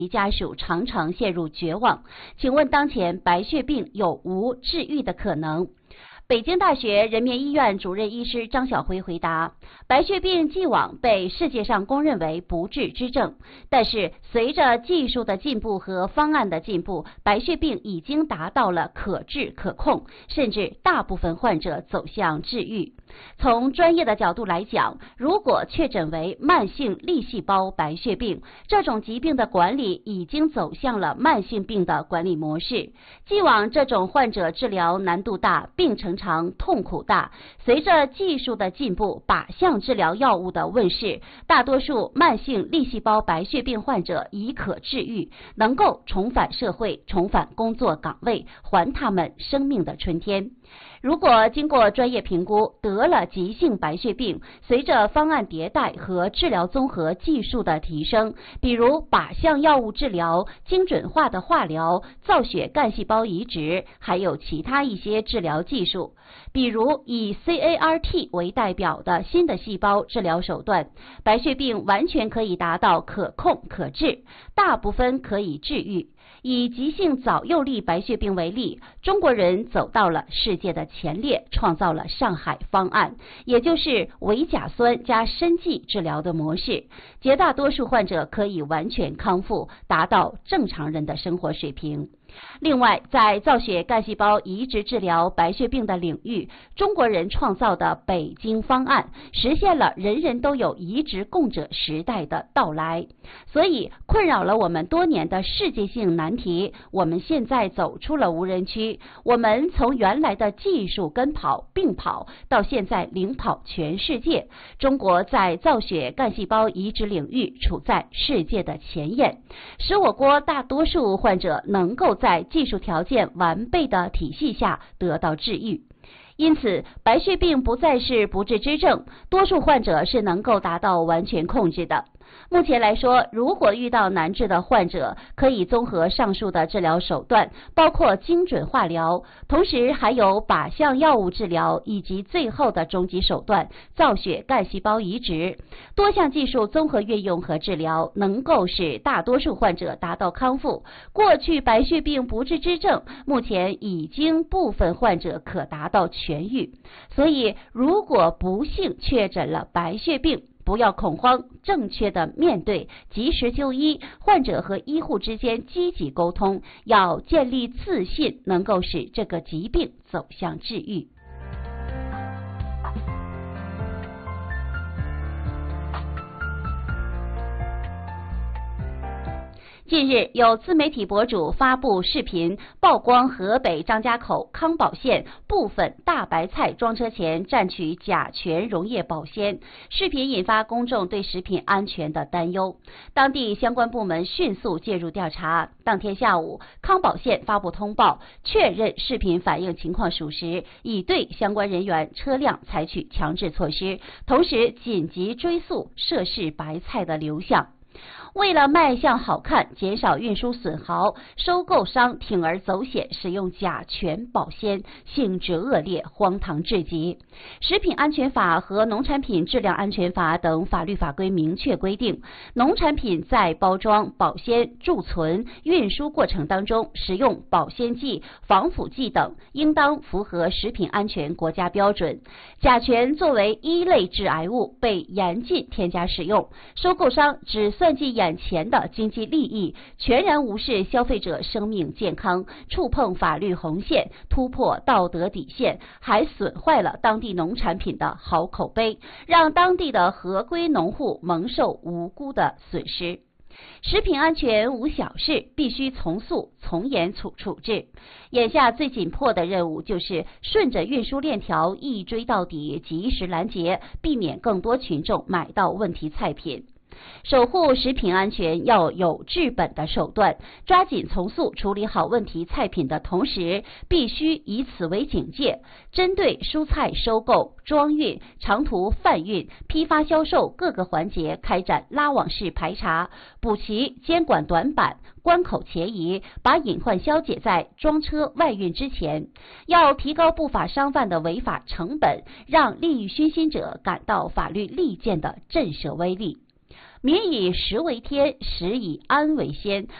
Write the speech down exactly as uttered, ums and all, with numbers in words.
家属常常陷入绝望。请问当前白血病有无治愈的可能？北京大学人民医院主任医师张晓辉回答，白血病既往被世界上公认为不治之症，但是随着技术的进步和方案的进步，白血病已经达到了可治可控，甚至大部分患者走向治愈。从专业的角度来讲，如果确诊为慢性粒细胞白血病，这种疾病的管理已经走向了慢性病的管理模式。既往这种患者治疗难度大，病程长，痛苦大。随着技术的进步，靶向治疗药物的问世，大多数慢性粒细胞白血病患者已可治愈，能够重返社会，重返工作岗位，还他们生命的春天。如果经过专业评估得了急性白血病，随着方案迭代和治疗综合技术的提升，比如靶向药物治疗、精准化的化疗、造血干细胞移植，还有其他一些治疗技术，比如以 C A R T 为代表的新的细胞治疗手段，白血病完全可以达到可控可治，大部分可以治愈。以急性早幼粒白血病为例，中国人走到了世界的前列，创造了上海方案，也就是维甲酸加生剂治疗的模式，绝大多数患者可以完全康复，达到正常人的生活水平。另外，在造血干细胞移植治疗白血病的领域，中国人创造的北京方案实现了人人都有移植供者时代的到来。所以困扰了我们多年的世界性难题，我们现在走出了无人区。我们从原来的技术跟跑并跑，到现在领跑全世界。中国在造血干细胞移植领域处在世界的前沿，使我国大多数患者能够在技术条件完备的体系下得到治愈。因此，白血病不再是不治之症，多数患者是能够达到完全控制的。目前来说，如果遇到难治的患者，可以综合上述的治疗手段，包括精准化疗，同时还有靶向药物治疗，以及最后的终极手段造血干细胞移植。多项技术综合运用和治疗，能够使大多数患者达到康复。过去白血病不治之症，目前已经部分患者可达到痊愈。所以，如果不幸确诊了白血病，不要恐慌，正确的面对，及时就医，患者和医护之间积极沟通，要建立自信，能够使这个疾病走向治愈。近日，有自媒体博主发布视频，曝光河北张家口康宝县部分大白菜装车前蘸取甲醛溶液保鲜，视频引发公众对食品安全的担忧。当地相关部门迅速介入调查。当天下午，康宝县发布通报，确认视频反映情况属实，已对相关人员、车辆采取强制措施，同时紧急追溯涉事白菜的流向。为了卖相好看，减少运输损耗，收购商铤而走险，使用甲醛保鲜，性质恶劣，荒唐至极。食品安全法和农产品质量安全法等法律法规明确规定，农产品在包装、保鲜、贮存、运输过程当中使用保鲜剂、防腐剂等，应当符合食品安全国家标准。甲醛作为一类致癌物，被严禁添加使用。收购商只算计眼前的经济利益，全然无视消费者生命健康，触碰法律红线，突破道德底线，还损坏了当地农产品的好口碑，让当地的合规农户蒙受无辜的损失。食品安全无小事，必须从速从严处处置。眼下最紧迫的任务就是顺着运输链条一追到底，及时拦截，避免更多群众买到问题菜品。守护食品安全要有治本的手段，抓紧从速处理好问题菜品的同时，必须以此为警戒，针对蔬菜收购、装运、长途贩运、批发销售各个环节开展拉网式排查，补齐监管短板，关口前移，把隐患消解在装车外运之前。要提高不法商贩的违法成本，让利益熏心者感到法律利剑的震慑威力。 民以食为天，食以安为先。